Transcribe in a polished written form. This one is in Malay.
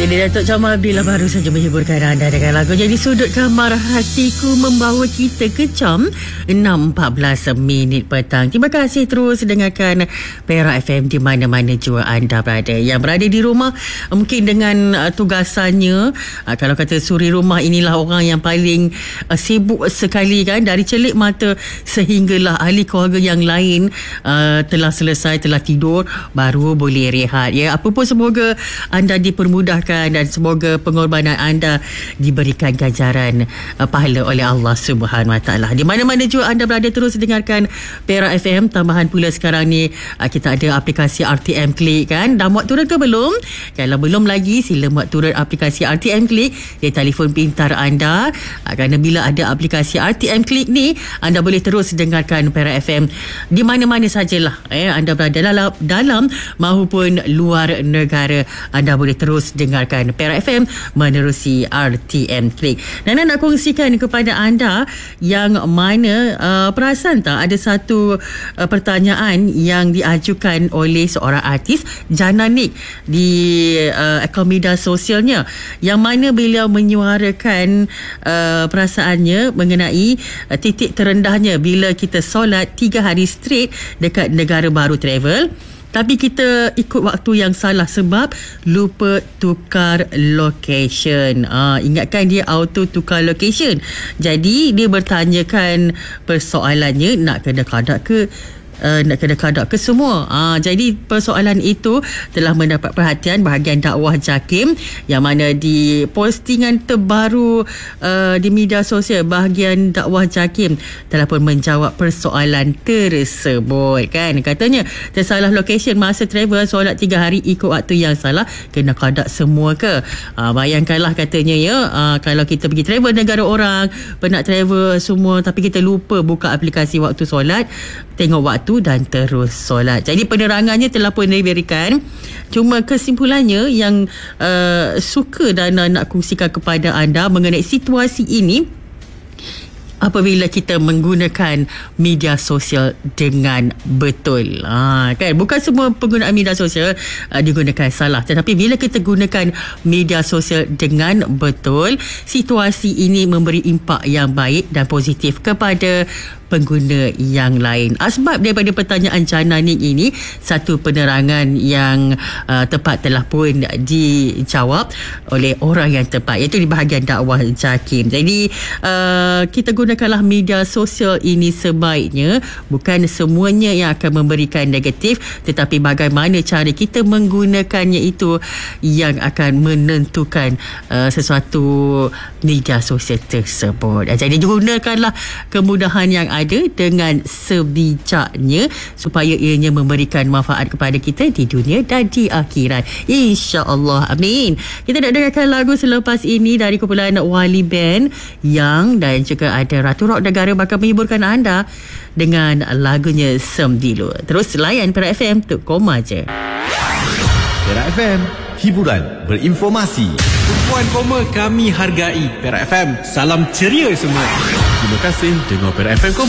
Jadi Datuk Jamal Abdillah baru saja menghiburkan anda dengan lagu Jadi Sudut Kamar Hatiku, membawa kita ke jam 6.14 minit petang. Terima kasih terus dengarkan Perak FM di mana-mana jua anda berada. Yang berada di rumah mungkin dengan tugasannya, kalau kata suri rumah, inilah orang yang paling sibuk sekali kan, dari celik mata sehinggalah ahli keluarga yang lain telah selesai, telah tidur, baru boleh rehat ya. Apa pun semoga anda dipermudahkan dan semoga pengorbanan anda diberikan ganjaran pahala oleh Allah Subhanahu Wa Taala. Di mana-mana juga anda berada, terus dengarkan Perak FM. Tambahan pula sekarang ni kita ada aplikasi RTM Click kan. Dah muat turun ke belum? Kalau belum lagi, sila muat turun aplikasi RTM Click di telefon pintar anda. Kerana bila ada aplikasi RTM Click ni, anda boleh terus dengarkan Perak FM di mana-mana sajalah anda berada, dalam maupun luar negara. Anda boleh terus dengarkan Perak FM menerusi RTM Click. Dan nak kongsikan kepada anda yang mana perasan tak ada satu pertanyaan yang diajukan oleh seorang artis, Jana Nick, di akaun media sosialnya, yang mana beliau menyuarakan perasaannya mengenai titik terendahnya bila kita solat 3 hari straight dekat negara baru travel, tapi kita ikut waktu yang salah sebab lupa tukar location. Ingatkan dia auto tukar location. Jadi dia bertanyakan persoalannya, nak kena kadak ke semua. Jadi persoalan itu telah mendapat perhatian bahagian dakwah JAKIM, yang mana di postingan terbaru di media sosial, bahagian dakwah JAKIM telah pun menjawab persoalan tersebut kan. Katanya tersalah location masa travel, solat 3 hari ikut waktu yang salah, kena kadak semua ke? Bayangkanlah katanya ya, kalau kita pergi travel negara orang, penat travel semua, tapi kita lupa buka aplikasi waktu solat, tengok waktu dan terus solat. Jadi penerangannya telah pun diberikan. Cuma kesimpulannya yang suka dan nak kongsikan kepada anda mengenai situasi ini, apabila kita menggunakan media sosial dengan betul. Kan, bukan semua penggunaan media sosial digunakan salah, tetapi bila kita gunakan media sosial dengan betul, situasi ini memberi impak yang baik dan positif kepada pengguna yang lain. Sebab daripada pertanyaan Jana Nick ini, satu penerangan yang tepat telah pun dijawab oleh orang yang tepat, iaitu di bahagian dakwah JAKIM. Jadi kita gunakanlah media sosial ini sebaiknya, bukan semuanya yang akan memberikan negatif, tetapi bagaimana cara kita menggunakannya itu yang akan menentukan sesuatu media sosial tersebut. Jadi gunakanlah kemudahan yang ada dengan sebijaknya supaya ianya memberikan manfaat kepada kita di dunia dan di akhirat, insya-Allah. Amin. Kita nak dengarkan lagu selepas ini dari kumpulan Wali Band yang, dan juga ada Ratu Rock Negara bakal menghibur anda dengan lagunya Semdilu. Terus layan Perak FM, tuk koma je. Perak FM, hiburan berinformasi. Tumpuan koma kami hargai. Perak FM, salam ceria semua. Terima kasih dengar Perak FM.